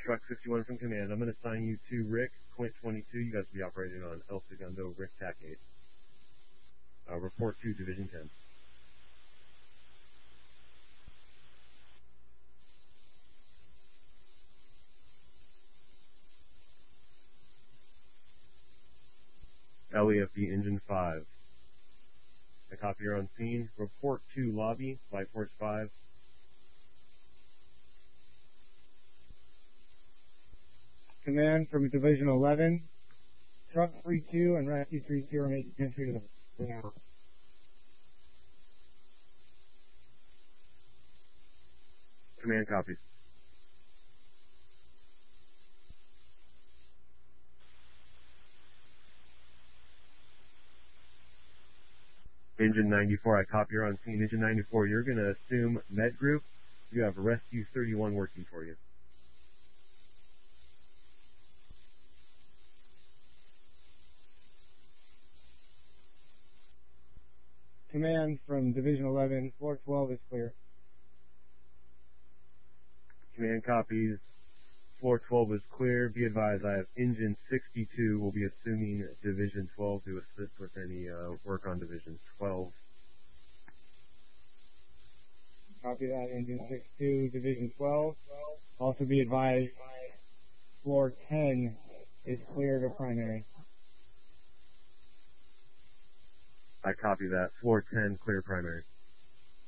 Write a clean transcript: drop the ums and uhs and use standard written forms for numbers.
Truck 51 from Command. I'm going to assign you to Rick, Quint 22. You guys will be operating on El Segundo, Rick TAC 8. Report to Division 10. LEFD Engine 5. I copy you're on scene. Report to Lobby, Flight Force 5. Command from Division 11. Truck 32 and Rescue 32 are making entry to the ground. Command copies. Engine 94, I copy you're on scene. Engine 94, you're going to assume Med Group. You have Rescue 31 working for you. Command from Division 11, floor 12 is clear. Command copies. Floor 12 is clear. Be advised, I have Engine 62 will be assuming Division 12 to assist with any work on Division 12. Copy that, Engine 62, Division 12. Also be advised, floor 10 is clear to primary. I copy that. Floor 10, clear primary.